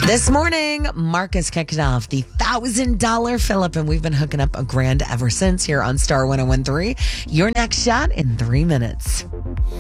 This morning, Marcus kicked off the $1,000 fill-up, and we've been hooking up a grand ever since here on Star 101.3. Your next shot in 3 minutes.